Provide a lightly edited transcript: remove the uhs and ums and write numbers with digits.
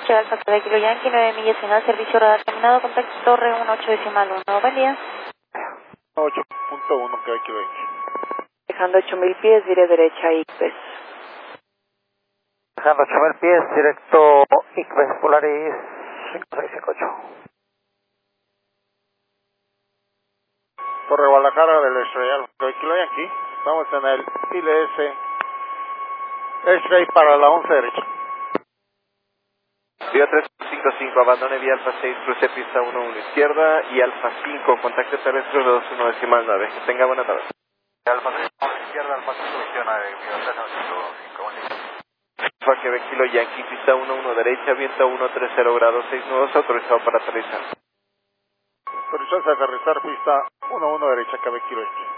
Noche, Alfa Quebec Kilo Yankee, 9 millas final, servicio radar terminado, contacto torre 18.1. Buen día. 8.1 Quebec Kilo Yankee. Dejando 8,000 pies, vire derecha ICBES. Dejando 8,000 pies, directo ICBES Polaris 5658. Torre Guadalajara del Estrella, Quebec Kilo Yankee. Estamos en el ILS X-Ray para la 11 derecha. Vía 355, abandone vía Alfa 6, cruce pista 11 izquierda y Alfa 5, contacto terrestre 21.9. Que tenga buena tarde. Alfa 3, izquierda, Alfa 5, izquierda, vía 355, buen día. Alfa Quebec Kilo Yankee, pista 11 derecha, viento 130 grados 6 nudos, autorizado para aterrizar. Autorizado a aterrizar pista 11 derecha Quebec Kilo Yankee.